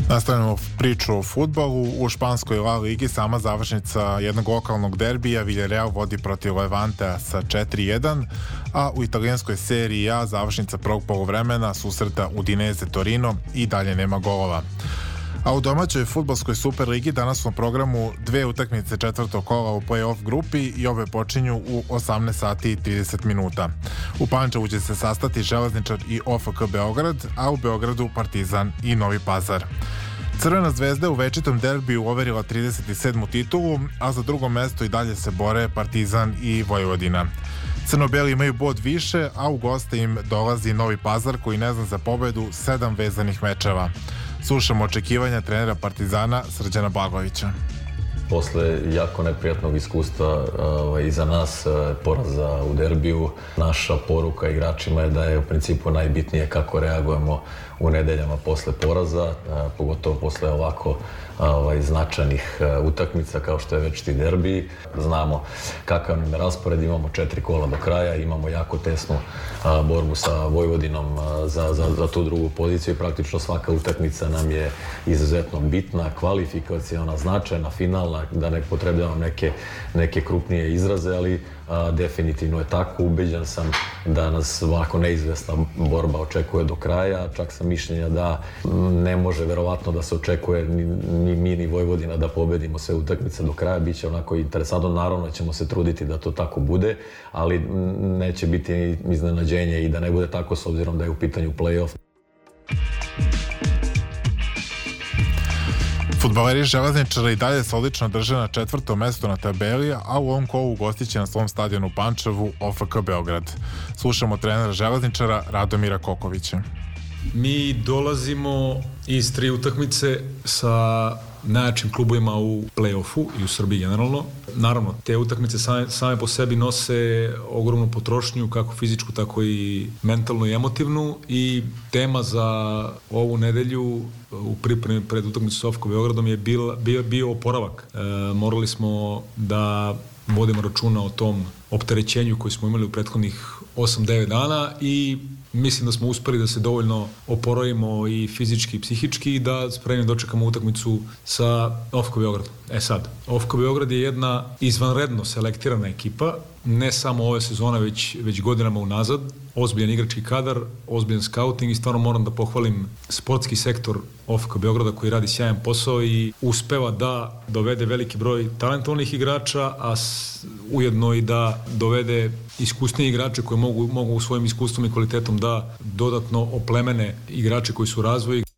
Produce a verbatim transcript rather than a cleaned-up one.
Nastavljamo priču o fudbalu. U španskoj La Ligi sama završnica jednog lokalnog derbija. Villarreal vodi protiv Levantea sa četiri jedan, a u italijanskoj seriji A završnica prvog poluvremena susreta Udinese Torino i dalje nema golova. A u domaćoj fudbalskoj Superligi danas u programu dve utakmice četvrtog kola u play-off grupi i ove počinju u osamnaest sati i trideset minuta. U Pančevu će se sastati Železničar i O F K Beograd, a u Beogradu Partizan i Novi Pazar. Crvena zvezda u večitom derbiju overila trideset sedmu titulu, a za drugo mesto i dalje se bore Partizan i Vojvodina. Crno-beli imaju bod više, a u goste im dolazi Novi Pazar koji ne zna za pobedu sedam vezanih mečeva. Slušamo očekivanja trenera Partizana Srđana Blagovića. Posle jako neprijatnog iskustva uh, iza nas uh, poraza u derbiju, naša poruka igračima je da je u principu najbitnije kako reagujemo u nedeljama posle poraza, uh, pogotovo posle ovako uh, značajnih uh, utakmica kao što je večiti derbi. Znamo kakav nam je raspored, imamo četiri kola do kraja, imamo jako tesnu uh, borbu sa Vojvodinom uh, za, za, za tu drugu poziciju i praktično svaka utakmica nam je izuzetno bitna, kvalifikaciona, značajna, finalna, da ne potrebljavam neke, neke krupnije izraze, ali a, definitivno je tako. Ubeđen sam da nas ovako neizvesna borba očekuje do kraja. Čak sam mišljenja da ne može verovatno da se očekuje ni, ni mi ni Vojvodina da pobedimo sve utakmice do kraja. Biće onako interesantno. Naravno ćemo se truditi da to tako bude, ali neće biti iznenađenje i da ne bude tako s obzirom da je u pitanju play-off. Fudbaleri Železničara i dalje se odlično drže na četvrtom mestu na tabeli, a u ovom kolu gostiće na svom stadionu u Pančevu O F K Beograd. Slušamo trenera Železničara Radomira Kokovića. Mi dolazimo iz tri utakmice sa najjačim klubovima u play-offu i u Srbiji generalno. Naravno, te utakmice same, same po sebi nose ogromnu potrošnju, kako fizičku, tako i mentalnu i emotivnu, i tema za ovu nedelju u pripremi pred utakmicu s O F K Beogradom je bio, bio, bio oporavak. E, morali smo da vodimo računa o tom opterećenju koje smo imali u prethodnih osam devet dana i mislim da smo uspeli da se dovoljno oporavimo i fizički i psihički i da spremno dočekamo utakmicu sa O F K Beogradom. E sad, O F K Beograd je jedna izvanredno selektirana ekipa, ne samo ove sezone, već, već godinama unazad. Ozbiljan igrački kadar, ozbiljan skauting i stvarno moram da pohvalim sportski sektor O F K Beograda koji radi sjajan posao i uspeva da dovede veliki broj talentovnih igrača, a ujedno i da dovede iskusnije igrače koji mogu, mogu svojim iskustvom i kvalitetom da dodatno oplemene igrače koji su u razvoju.